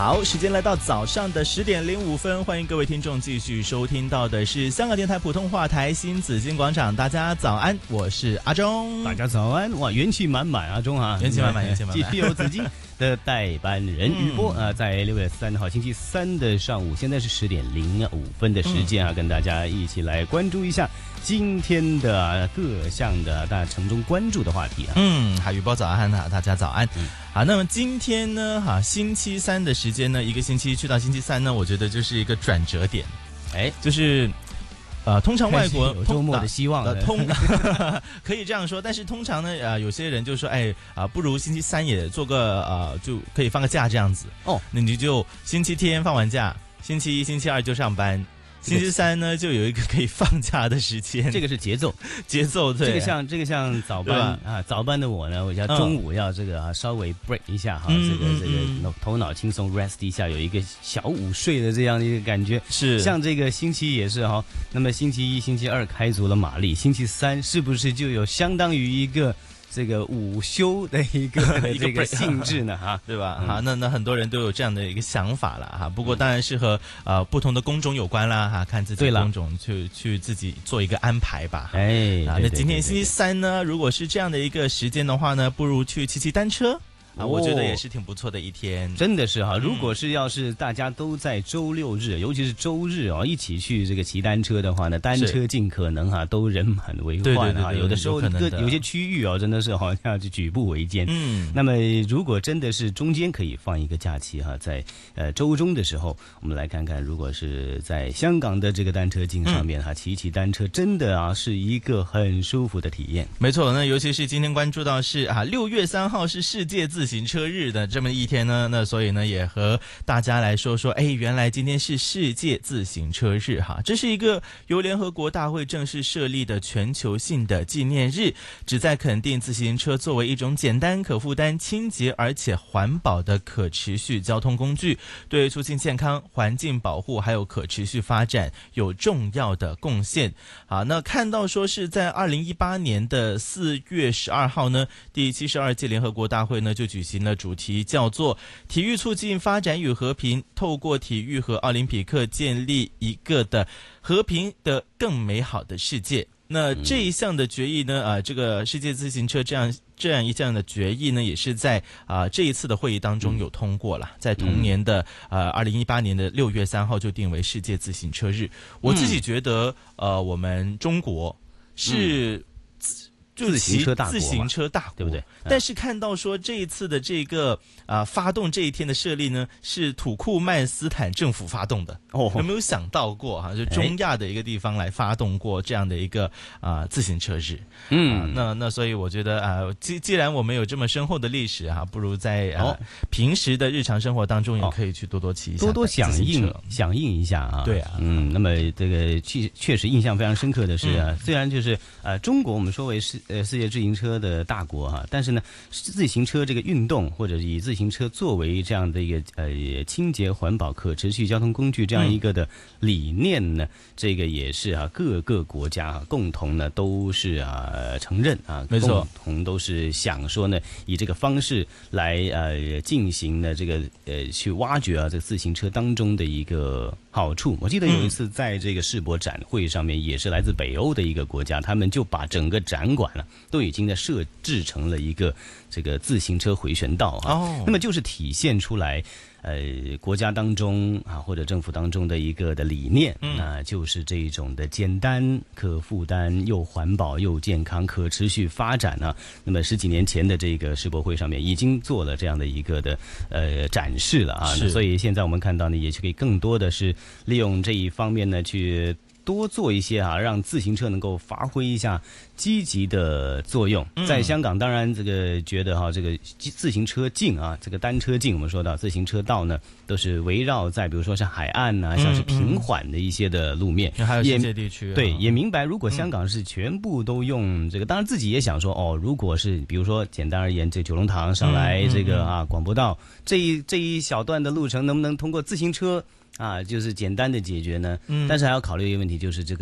好，时间来到早上的10:05，欢迎各位听众继续收听到的是香港电台普通话台新紫金广场。大家早安，我是阿忠。 大家早安，哇，元气满满，阿忠啊， 元气满满，元气满满。 既有紫金的代班人雨波在6月3号星期三的上午，现在是10:05的时间跟大家一起来关注一下今天的各项的大家城中关注的话题雨波早安大家早安。好，那么今天呢星期三的时间呢，一个星期去到星期三呢，我觉得就是一个转折点。就是通常外国有周末的希望可以这样说，但是通常呢有些人就说不如星期三也做个就可以放个假这样子那你就星期天放完假，星期一星期二就上班，星期三呢就有一个可以放假的时间。 这个是节奏对。 这个像早班早班的我呢，我要中午要这个稍微 break 一下这个头脑轻松 rest 一下，有一个小午睡的这样的一个感觉。 是像这个星期也是那么星期一星期二开足了马力，星期三是不是就有相当于一个这个午休的一个这个性质呢对吧？好，那很多人都有这样的一个想法了不过当然是和不同的工种有关啦看自己的工种去自己做一个安排吧。那今天星期三呢，如果是这样的一个时间的话呢，不如去骑单车。我觉得也是挺不错的一天， 真的是如果是要是大家都在周六日，尤其是周日一起去这个骑单车的话呢，单车尽可能都人满为患有的时候有些区域真的是好像就举步维艰。那么如果真的是中间可以放一个假期在周中的时候，我们来看看，如果是在香港的这个单车径上面骑单车，真的是一个很舒服的体验。 没错，那尤其是今天关注到是6月3号是世界自行车日的这么一天呢，那所以呢也和大家来说原来今天是世界自行车日这是一个由联合国大会正式设立的全球性的纪念日，旨在肯定自行车作为一种简单、可负担、清洁而且环保的可持续交通工具，对促进健康、环境保护还有可持续发展有重要的贡献。好，那看到说是在2018年的4月12号呢，第72届联合国大会呢就举行了主题叫做体育促进发展与和平，透过体育和奥林匹克建立一个的和平的更美好的世界。那这一项的决议呢这个世界自行车这样一项的决议呢，也是在这一次的会议当中有通过了，在同年的2018年的6月3号就定为世界自行车日。我自己觉得我们中国是自行车大国， 对不对？但是看到说这一次的这个发动这一天的设立呢，是土库曼斯坦政府发动的。有没有想到过就中亚的一个地方来发动过这样的一个自行车日？那所以我觉得既然我们有这么深厚的历史不如在平时的日常生活当中也可以去多骑一下， 多响应一下对那么这个确实印象非常深刻的是虽然就是中国我们说为世界自行车的大国但是呢，自行车这个运动或者以自行车作为这样的一个清洁环保可持续交通工具这样一个的理念呢，这个也是各个国家共同呢都是承认没错， 共同都是想说呢以这个方式来进行呢这个去挖掘这个自行车当中的一个好处。我记得有一次在这个世博展会上面，也是来自北欧的一个国家，他们就把整个展馆都已经设置成了一个这个自行车回旋道那么就是体现出来国家当中或者政府当中的一个的理念，那就是这种的简单、可负担、又环保又健康、可持续发展那么10几年前的这个世博会上面已经做了这样的一个的展示了所以现在我们看到呢，也可以更多的是利用这一方面呢去多做一些让自行车能够发挥一下积极的作用。在香港当然这个觉得这个自行车径这个单车径我们说到自行车道呢都是围绕在比如说像海岸像是平缓的一些的路面， 还有新界地区对，也明白如果香港是全部都用这个当然自己也想说如果是比如说简单而言，这九龙塘上来这个广播道这一小段的路程能不能通过自行车就是简单的解决呢但是还要考虑一个问题，就是这个